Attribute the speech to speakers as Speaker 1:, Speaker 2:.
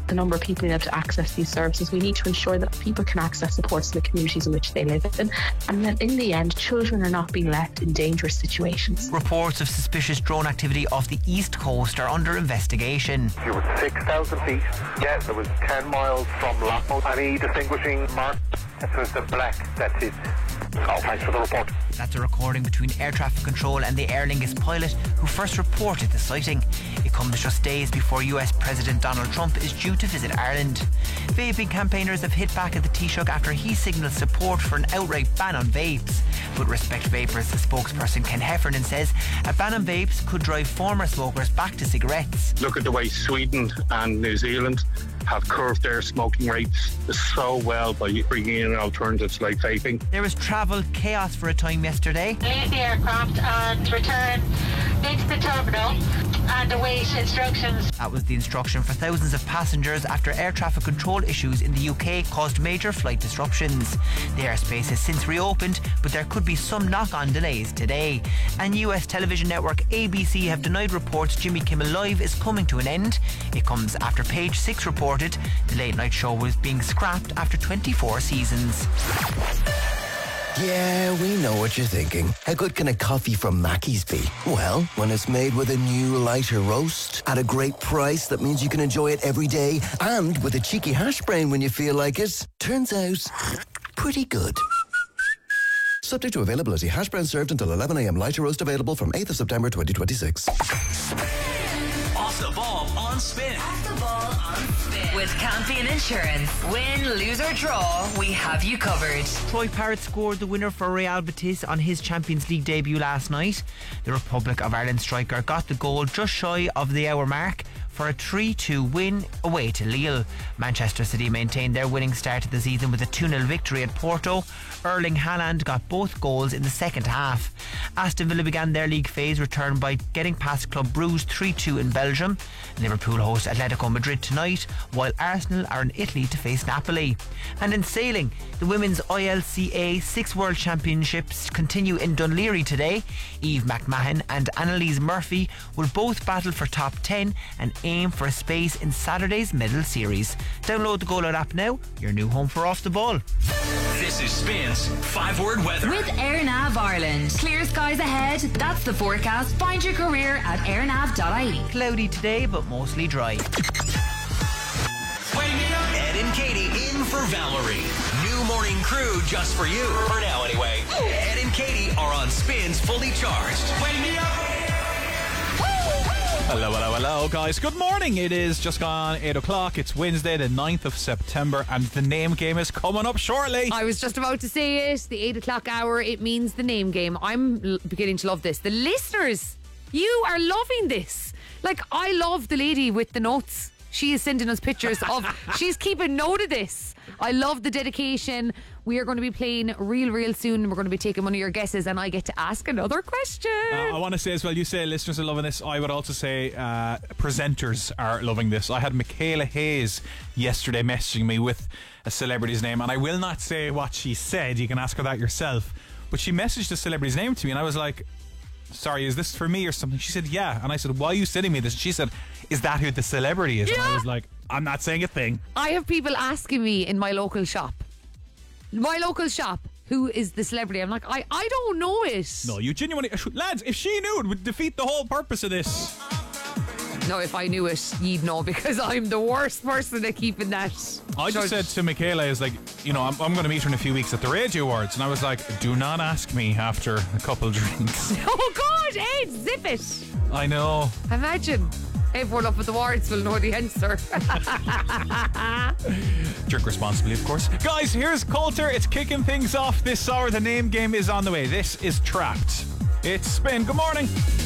Speaker 1: the number of people being able to access these services. We need to ensure that people can access supports in the communities in which they live in, and that in the end, children are not being left in dangerous situations.
Speaker 2: Reports of suspicious drone activity off the East Coast are under investigation.
Speaker 3: It was 6,000 feet. Yes, it was 10 miles from Lockmouth. Any distinguishing mark? That was the black. That's it. Oh, thanks for the report.
Speaker 2: That's a recording between Air Traffic Control and the Aer Lingus pilot who first reported the sighting. It comes just days before US President Donald Trump is due to visit Ireland. Vaping campaigners have hit back at the Taoiseach after he signalled support for an outright ban on vapes. But Respect Vapors, the spokesperson Ken Heffernan says a ban on vapes could drive former smokers back to cigarettes.
Speaker 4: Look at the way Sweden and New Zealand have curbed their smoking rates so well by bringing in alternatives like vaping.
Speaker 2: There was travel chaos for a time yesterday.
Speaker 5: Leave the aircraft and return into the terminal and await instructions.
Speaker 2: That was the instruction for thousands of passengers after air traffic control issues in the UK caused major flight disruptions. The airspace has since reopened, but there could be some knock-on delays today. And US television network ABC have denied reports Jimmy Kimmel Live is coming to an end. It comes after Page 6 reported the late night show was being scrapped after 24 seasons.
Speaker 6: Yeah, we know what you're thinking. How good can a coffee from Mackey's be? Well, when it's made with a new lighter roast at a great price that means you can enjoy it every day and with a cheeky hash brown when you feel like it, turns out pretty good. Subject to availability. Hash brown served until 11 a.m. Lighter roast available from 8th of September 2026.
Speaker 7: Off the ball on Spin.
Speaker 8: Off the ball on Spin. With Campion Insurance. Win, lose or draw, we have you covered.
Speaker 2: Troy Parrott scored the winner for Real Betis on his Champions League debut last night. The Republic of Ireland striker got the goal just shy of the hour mark for a 3-2 win away to Lille. Manchester City maintained their winning start to the season with a 2-0 victory at Porto. Erling Haaland got both goals in the second half. Aston Villa began their league phase return by getting past Club Brugge 3-2 in Belgium. Liverpool host Atletico Madrid tonight, while Arsenal are in Italy to face Napoli. And in sailing, the women's ILCA 6 World Championships continue in Dunleary today. Eve McMahon and Annalise Murphy will both battle for top 10 and aim for a space in Saturday's medal series. Download the GoLoud app now, your new home for Off the Ball.
Speaker 7: This is Spin's 5-word weather.
Speaker 8: With AirNav Ireland. Clear skies ahead. That's the forecast. Find your career at airnav.ie.
Speaker 2: Cloudy today, but mostly dry.
Speaker 7: Ed and Katie in for Valerie. New morning crew just for you. For now, anyway. Ed and Katie are on Spins Fully Charged. Wake me up!
Speaker 9: Hello, guys. Good morning. It is just gone 8 o'clock. It's Wednesday, the 9th of September, and the name game is coming up shortly.
Speaker 10: I was just about to say it. The 8 o'clock hour, it means the name game. I'm beginning to love this. The listeners, you are loving this. Like, I love the lady with the notes. She is sending us pictures of, she's keeping note of this. I love the dedication. We are going to be playing real soon. We're going to be taking one of your guesses and I get to ask another question.
Speaker 9: I want to say as well, you say listeners are loving this. I would also say presenters are loving this. I had Michaela Hayes yesterday messaging me with a celebrity's name, and I will not say what she said. You can ask her that yourself. But she messaged the celebrity's name to me and I was like, sorry, is this for me or something? She said, yeah. And I said, why are you sending me this? And she said, is that who the celebrity is?
Speaker 10: Yeah.
Speaker 9: And I was like, I'm not saying a thing.
Speaker 10: I have people asking me in my local shop, who is the celebrity? I'm like, I don't know it.
Speaker 9: No, you genuinely, lads, if she knew, it would defeat the whole purpose of this.
Speaker 10: No, if I knew it, you'd know, because I'm the worst person at keeping that.
Speaker 9: I just said to Michaela, I was like, you know, I'm going to meet her in a few weeks at the Radio Awards, and I was like, do not ask me after a couple drinks.
Speaker 10: Oh God, Ed, zip it.
Speaker 9: I know.
Speaker 10: Imagine everyone up at the awards will know the answer.
Speaker 9: Drink responsibly, of course. Guys, here's Coulter. It's kicking things off this hour. The name game is on the way. This is Trapped. It's Spin. Good morning.